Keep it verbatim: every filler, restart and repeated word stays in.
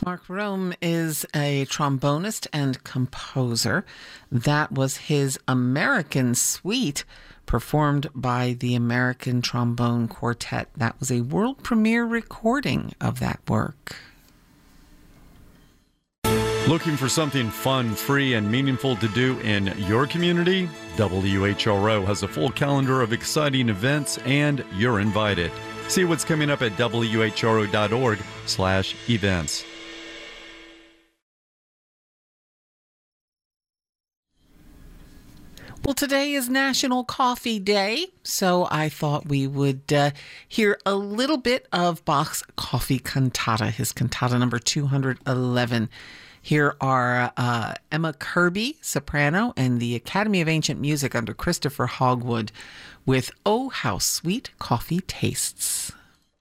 Mark Rome is a trombonist and composer. That was his American Suite, performed by the American Trombone Quartet. That was a world premiere recording of that work. Looking for something fun, free, and meaningful to do in your community? W H R O has a full calendar of exciting events, and you're invited. See what's coming up at W H R O dot org slash events. Well, today is National Coffee Day, so I thought we would uh, hear a little bit of Bach's Coffee Cantata, his cantata number two hundred eleven. Here are uh, Emma Kirby, soprano, and the Academy of Ancient Music under Christopher Hogwood with Oh, How Sweet Coffee Tastes.